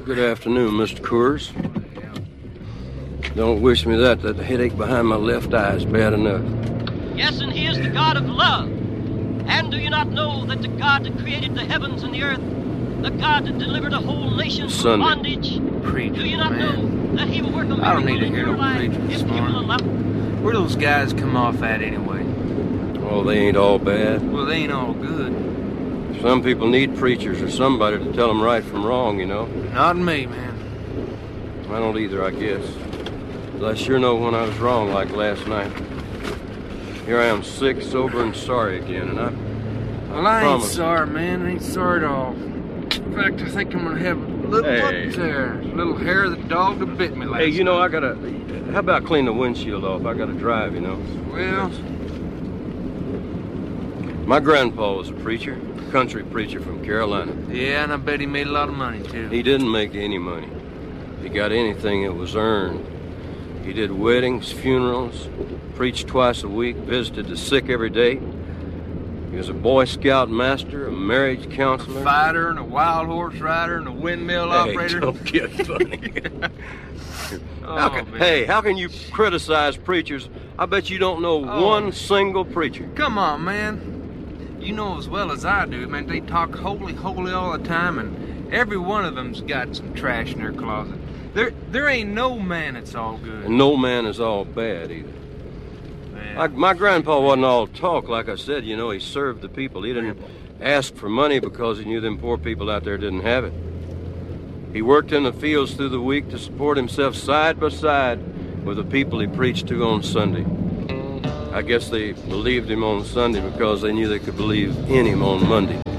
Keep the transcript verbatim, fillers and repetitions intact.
Good afternoon, Mister Coors. Don't wish me that. That headache behind my left eye is bad enough. Yes, and he is the God of love. And do you not know that the God that created the heavens and the earth, the God that delivered a whole nation from bondage, Preacher, do you not man. know that he will work a I don't miracle need to in hear your no life preacher this if you will morning. allow? Where those guys come off at anyway? Oh, they ain't all bad. Well, they ain't all good. Some people need preachers or somebody to tell them right from wrong, you know. Not me, man. I don't either, I guess. But I sure know when I was wrong, like last night. Here I am, sick, sober, and sorry again, and I... Well, I ain't promise. sorry, man. I ain't sorry at all. In fact, I think I'm gonna have a little Hey. up there. A little hair of the dog that bit me last Hey, you know, I night. gotta... How about clean the windshield off? I gotta drive, you know. Well, My grandpa was a preacher, country preacher from Carolina. yeah, and I bet he made a lot of money, too. He didn't make any money. If he got anything, it was earned. He did weddings, funerals, preached twice a week, visited the sick every day. He was a Boy Scout master, a marriage counselor. Fighter and a wild horse rider and a windmill Hey, operator. don't get funny. Oh, How can, man. hey, how can you criticize preachers? I bet you don't know Oh. one single preacher. Come on, man. You know as well as I do, man, they talk holy, holy all the time, and every one of them's got some trash in their closet. There there ain't no man that's all good. And no man is all bad either. Man. Like, my grandpa wasn't all talk, like I said, you know, he served the people. He didn't ask for money because he knew them poor people out there didn't have it. He worked in the fields through the week to support himself side by side with the people he preached to on Sunday. I guess they believed him on Sunday because they knew they could believe in him on Monday.